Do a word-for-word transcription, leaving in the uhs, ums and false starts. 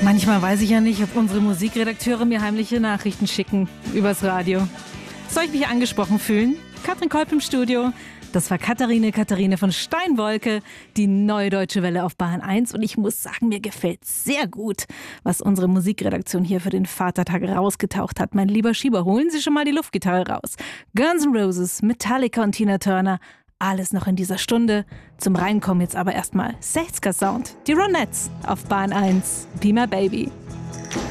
Manchmal weiß ich ja nicht, ob unsere Musikredakteure mir heimliche Nachrichten schicken übers Radio. Soll ich mich angesprochen fühlen? Katrin Kolb im Studio. Das war Katharine, Katharine von Steinwolke, die Neue Deutsche Welle auf Bahn eins. Und ich muss sagen, mir gefällt sehr gut, was unsere Musikredaktion hier für den Vatertag rausgetaucht hat. Mein lieber Schieber, holen Sie schon mal die Luftgitarre raus. Guns N' Roses, Metallica und Tina Turner, alles noch in dieser Stunde. Zum Reinkommen jetzt aber erstmal sechziger Sound. Die Ronettes auf Bahn eins. Be My Baby.